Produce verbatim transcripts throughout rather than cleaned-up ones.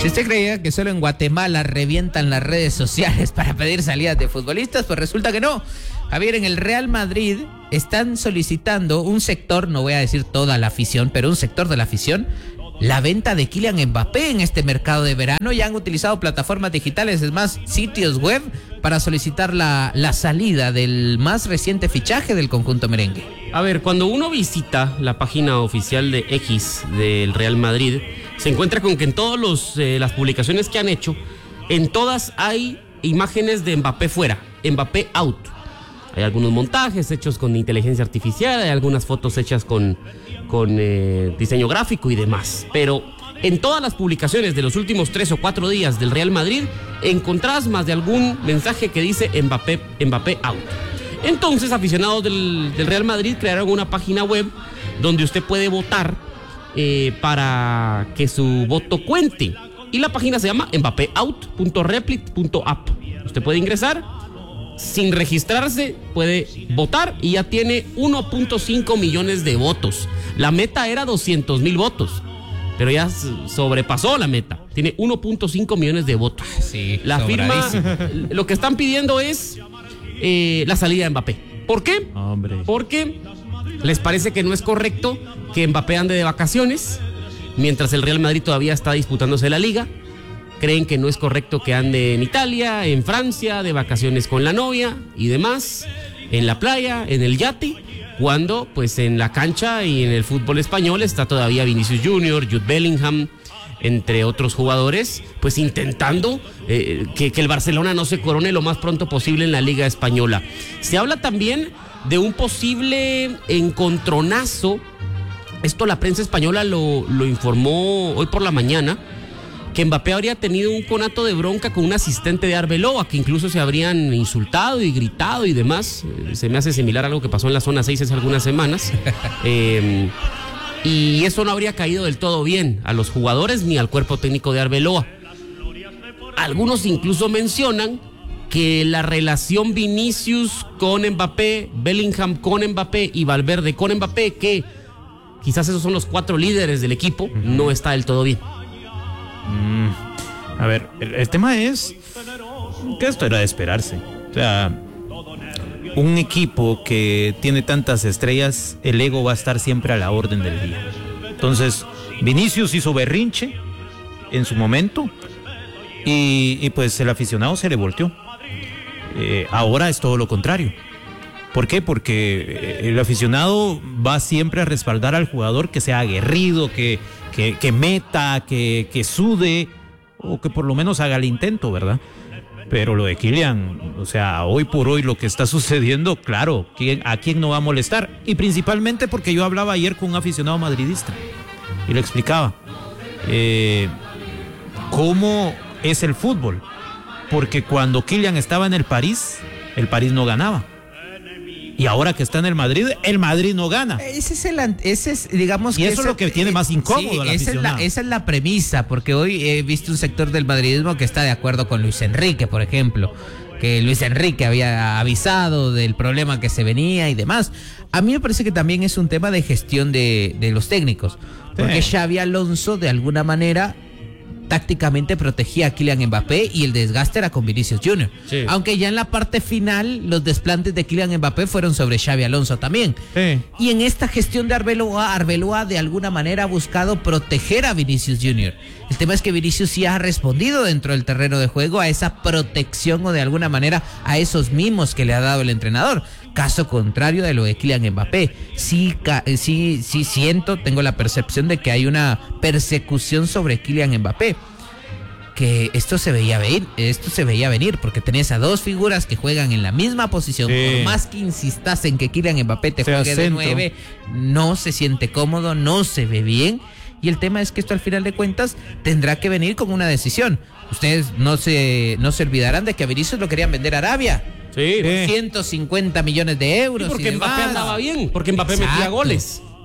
Si usted creía que solo en Guatemala revientan las redes sociales para pedir salidas de futbolistas, pues resulta que no. Javier, en el Real Madrid están solicitando un sector, no voy a decir toda la afición, pero un sector de la afición, la venta de Kylian Mbappé en este mercado de verano. Ya han utilizado plataformas digitales, es más, sitios web para solicitar la, la salida del más reciente fichaje del conjunto merengue. A ver, cuando uno visita la página oficial de X del Real Madrid, se encuentra con que en todas eh, las publicaciones que han hecho, en todas hay imágenes de Mbappé fuera, Mbappé out. Hay algunos montajes hechos con inteligencia artificial, hay algunas fotos hechas con, con eh, diseño gráfico y demás. Pero en todas las publicaciones de los últimos tres o cuatro días del Real Madrid, encontrás más de algún mensaje que dice Mbappé, Mbappé out. Entonces, aficionados del, del Real Madrid crearon una página web donde usted puede votar eh, para que su voto cuente. Y la página se llama mbappé out punto replit punto app. Usted puede ingresar, sin registrarse, puede votar y ya tiene uno punto cinco millones de votos. La meta era doscientos mil votos, pero ya sobrepasó la meta. Tiene uno punto cinco millones de votos. Sí, la firma, lo que están pidiendo es eh, la salida de Mbappé. ¿Por qué? Hombre. Porque les parece que no es correcto que Mbappé ande de vacaciones mientras el Real Madrid todavía está disputándose la liga. Creen que no es correcto que ande en Italia, en Francia, de vacaciones con la novia y demás, en la playa, en el yate, cuando pues en la cancha y en el fútbol español está todavía Vinicius Junior, Jude Bellingham, entre otros jugadores, pues intentando eh, que, que el Barcelona no se corone lo más pronto posible en la Liga Española. Se habla también de un posible encontronazo, esto la prensa española lo, lo informó hoy por la mañana, que Mbappé habría tenido un conato de bronca con un asistente de Arbeloa, que incluso se habrían insultado y gritado y demás. Eh, se me hace similar a algo que pasó en la zona seis hace algunas semanas. Eh, y eso no habría caído del todo bien a los jugadores ni al cuerpo técnico de Arbeloa. Algunos incluso mencionan que la relación Vinicius con Mbappé, Bellingham con Mbappé y Valverde con Mbappé, que quizás esos son los cuatro líderes del equipo, uh-huh. no está del todo bien. Mm, a ver, el, el tema es que esto era de esperarse. O sea, un equipo que tiene tantas estrellas, el ego va a estar siempre a la orden del día. Entonces, Vinicius hizo berrinche en su momento y, y pues el aficionado se le volteó. Eh, ahora es todo lo contrario. ¿Por qué? Porque el aficionado va siempre a respaldar al jugador que sea aguerrido, que, que, que meta, que, que sude, o que por lo menos haga el intento, ¿verdad? Pero lo de Kylian, o sea, hoy por hoy lo que está sucediendo, claro, ¿quién, ¿a quién no va a molestar? Y principalmente porque yo hablaba ayer con un aficionado madridista y le explicaba eh, cómo es el fútbol. Porque cuando Kylian estaba en el París, el París no ganaba. Y ahora que está en el Madrid, el Madrid no gana. Ese es el, ese es, digamos, y que eso es lo que tiene más incómodo sí, al esa aficionado. es, la, esa es la premisa, porque hoy he visto un sector del madridismo que está de acuerdo con Luis Enrique, por ejemplo, que Luis Enrique había avisado del problema que se venía y demás. A mí me parece que también es un tema de gestión de, de los técnicos, porque sí. Xavi Alonso de alguna manera tácticamente protegía a Kylian Mbappé y el desgaste era con Vinicius Junior Sí. Aunque ya en la parte final los desplantes de Kylian Mbappé fueron sobre Xavi Alonso también. Sí. Y en esta gestión de Arbeloa, Arbeloa de alguna manera ha buscado proteger a Vinicius Junior El tema es que Vinicius sí ha respondido dentro del terreno de juego a esa protección o de alguna manera a esos mimos que le ha dado el entrenador. Caso contrario de lo de Kylian Mbappé. Sí, sí, sí siento, tengo la percepción de que hay una persecución sobre Kylian Mbappé. Que esto se veía venir, esto se veía venir, porque tenés a dos figuras que juegan en la misma posición. Sí. Por más que insistas en que Kylian Mbappé te juegue acento. de nueve, no se siente cómodo, no se ve bien. Y el tema es que esto al final de cuentas tendrá que venir con una decisión. Ustedes no se, no se olvidarán de que a Vinicius lo querían vender a Arabia. Sí. Por ciento cincuenta millones de euros. Y porque y Mbappé andaba bien, porque Mbappé Exacto. metía goles.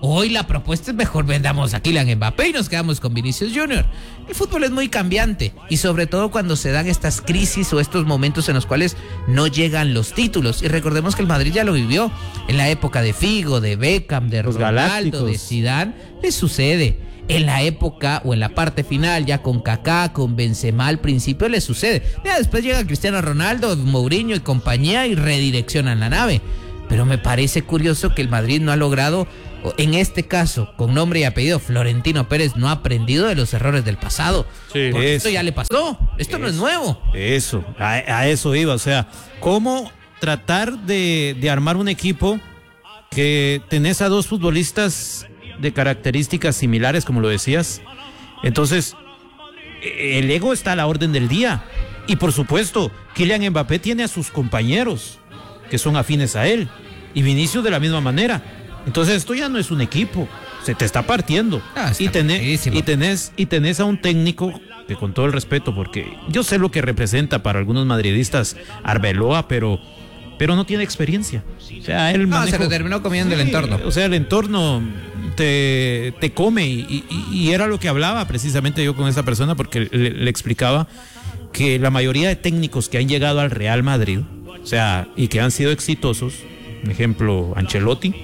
Hoy la propuesta es mejor vendamos a Kylian Mbappé y nos quedamos con Vinicius Junior El fútbol es muy cambiante y sobre todo cuando se dan estas crisis o estos momentos en los cuales no llegan los títulos. Y recordemos que el Madrid ya lo vivió en la época de Figo, de Beckham, de Los Ronaldo, Galácticos. de Zidane. Le sucede. En la época o en la parte final, ya con Kaká, con Benzema al principio le sucede. Ya después llega Cristiano Ronaldo, Mourinho y compañía y redireccionan la nave. Pero me parece curioso que el Madrid no ha logrado, en este caso, con nombre y apellido, Florentino Pérez no ha aprendido de los errores del pasado. Sí, Porque eso. esto ya le pasó, esto no es nuevo. Eso, a, a eso iba. O sea, ¿cómo tratar de, de armar un equipo que tenés a dos futbolistas de características similares, como lo decías? Entonces, el ego está a la orden del día. Y por supuesto, Kylian Mbappé tiene a sus compañeros que son afines a él. Y Vinicius de la misma manera. Entonces esto ya no es un equipo, se te está partiendo. Ah, está y, tenés, partidísimo. y, tenés, y tenés a un técnico que, con todo el respeto, porque yo sé lo que representa para algunos madridistas Arbeloa, pero, pero no tiene experiencia. O sea, él No, manejo- se lo terminó comiendo el entorno. O sea, el entorno te, te come y, y- y era lo que hablaba precisamente yo con esa persona, porque le, le explicaba que la mayoría de técnicos que han llegado al Real Madrid, o sea, y que han sido exitosos, por ejemplo, Ancelotti,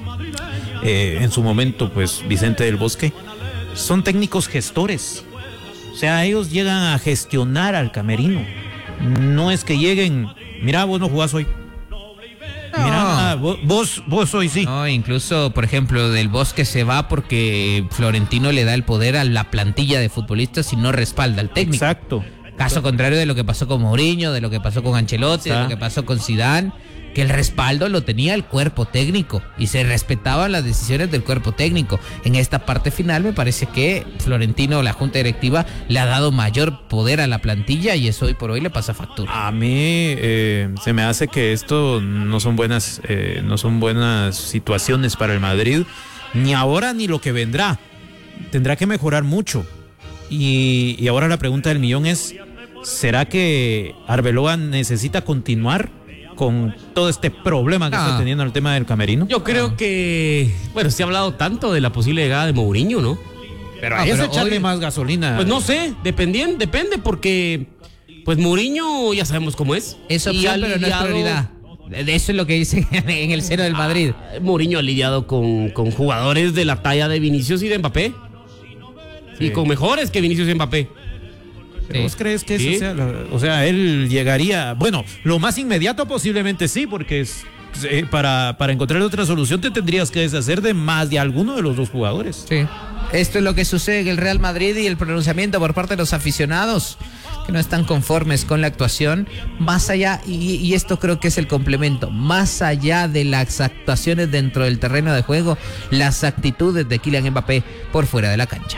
eh, en su momento, pues Vicente del Bosque, son técnicos gestores. O sea, ellos llegan a gestionar al camerino. No es que lleguen, mira, vos no jugás hoy. No. Mira, vos, vos, vos hoy sí. No, incluso, por ejemplo, Del Bosque se va porque Florentino le da el poder a la plantilla de futbolistas y no respalda al técnico. Exacto. Caso contrario de lo que pasó con Mourinho, de lo que pasó con Ancelotti, de Está. lo que pasó con Zidane, que el respaldo lo tenía el cuerpo técnico y se respetaban las decisiones del cuerpo técnico. En esta parte final me parece que Florentino, la junta directiva, le ha dado mayor poder a la plantilla y eso hoy por hoy le pasa factura. A mí eh, se me hace que esto no son buenas, eh, no son buenas situaciones para el Madrid, ni ahora ni lo que vendrá. Tendrá que mejorar mucho. Y, y ahora la pregunta del millón es, ¿será que Arbeloa necesita continuar con todo este problema que No. está teniendo en el tema del camerino? Yo creo que, bueno, se ha hablado tanto de la posible llegada de Mourinho, ¿no? Pero Ah, ahí es pero echarle hoy- más gasolina. Pues no sé, dependien- depende porque, pues Mourinho ya sabemos cómo es. Es Y opción, ha pero no es lidiado- prioridad. De eso es lo que dicen en el seno del Madrid. Ah, Mourinho ha lidiado con, con jugadores de la talla de Vinicius y de Mbappé. Sí. Y con mejores que Vinicius y Mbappé. ¿Pero ¿Vos crees que eso Sí. sea la- o sea, él llegaría, bueno, lo más inmediato posiblemente sí, porque es, eh, para, para encontrar otra solución te tendrías que deshacer de más de alguno de los dos jugadores. Sí. Esto es lo que sucede en el Real Madrid y el pronunciamiento por parte de los aficionados que no están conformes con la actuación, más allá, y, y esto creo que es el complemento, más allá de las actuaciones dentro del terreno de juego, las actitudes de Kylian Mbappé por fuera de la cancha.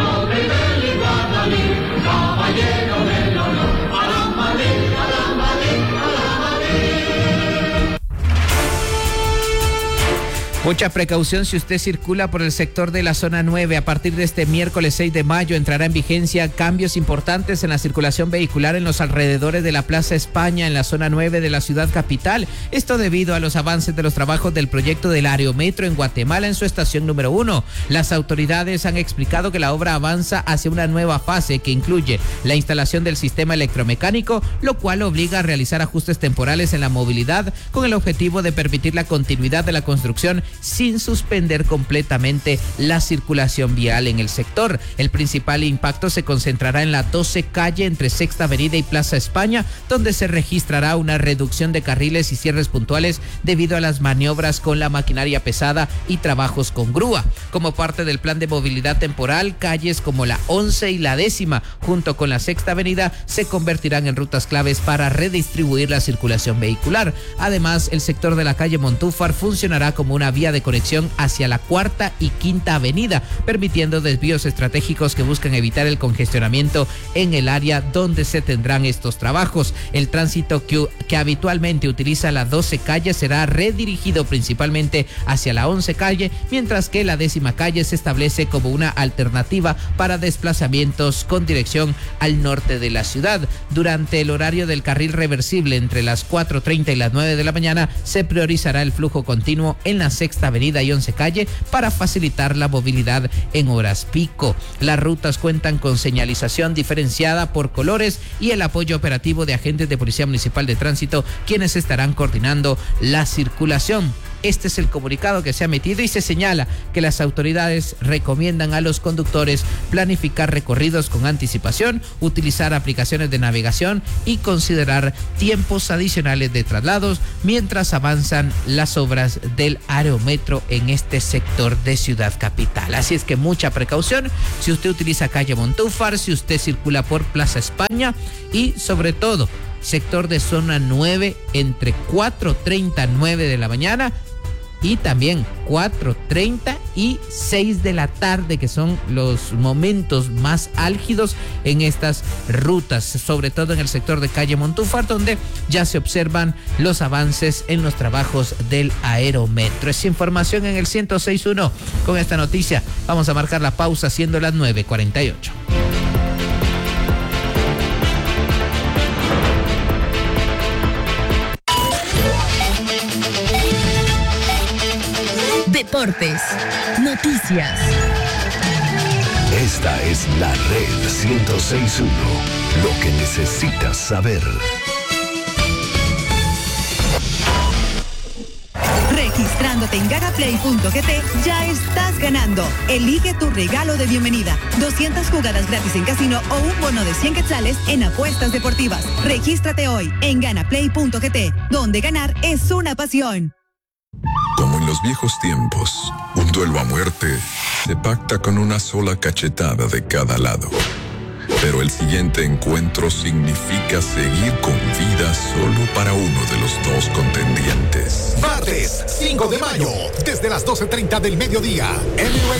Mucha precaución si usted circula por el sector de la zona nueve. A partir de este miércoles seis de mayo entrará en vigencia cambios importantes en la circulación vehicular en los alrededores de la Plaza España, en la zona nueve de la ciudad capital. Esto debido a los avances de los trabajos del proyecto del Aerometro en Guatemala en su estación número uno. Las autoridades han explicado que la obra avanza hacia una nueva fase que incluye la instalación del sistema electromecánico, lo cual obliga a realizar ajustes temporales en la movilidad con el objetivo de permitir la continuidad de la construcción sin suspender completamente la circulación vial en el sector. El principal impacto se concentrará en la doce calle entre Sexta Avenida y Plaza España, donde se registrará una reducción de carriles y cierres puntuales debido a las maniobras con la maquinaria pesada y trabajos con grúa. Como parte del plan de movilidad temporal, calles como la once y la décima, junto con la Sexta Avenida, se convertirán en rutas claves para redistribuir la circulación vehicular. Además, el sector de la calle Montúfar funcionará como una vía de conexión hacia la Cuarta y Quinta Avenida, permitiendo desvíos estratégicos que buscan evitar el congestionamiento en el área donde se tendrán estos trabajos. El tránsito que, que habitualmente utiliza la doce calle será redirigido principalmente hacia la once calle, mientras que la décima calle se establece como una alternativa para desplazamientos con dirección al norte de la ciudad. Durante el horario del carril reversible entre las cuatro treinta y las nueve de la mañana se priorizará el flujo continuo en la sexta Sexta Avenida y Once Calle para facilitar la movilidad en horas pico. Las rutas cuentan con señalización diferenciada por colores y el apoyo operativo de agentes de Policía Municipal de Tránsito, quienes estarán coordinando la circulación. Este es el comunicado que se ha metido y se señala que las autoridades recomiendan a los conductores planificar recorridos con anticipación, utilizar aplicaciones de navegación y considerar tiempos adicionales de traslados mientras avanzan las obras del aerometro en este sector de Ciudad Capital. Así es que mucha precaución si usted utiliza calle Montúfar, si usted circula por Plaza España y sobre todo sector de zona nueve entre cuatro treinta y nueve de la mañana y también cuatro treinta y seis de la tarde, que son los momentos más álgidos en estas rutas, sobre todo en el sector de calle Montúfar, donde ya se observan los avances en los trabajos del aerometro. Es información en el ciento seis punto uno. Con esta noticia vamos a marcar la pausa siendo las nueve cuarenta y ocho. Deportes, noticias. Esta es la Red ciento seis punto uno. Lo que necesitas saber. Registrándote en ganaplay punto g t ya estás ganando. Elige tu regalo de bienvenida. doscientas jugadas gratis en casino o un bono de cien quetzales en apuestas deportivas. Regístrate hoy en ganaplay punto g t, donde ganar es una pasión. Como en los viejos tiempos, un duelo a muerte se pacta con una sola cachetada de cada lado. Pero el siguiente encuentro significa seguir con vida solo para uno de los dos contendientes. Martes cinco de mayo, desde las doce treinta del mediodía, M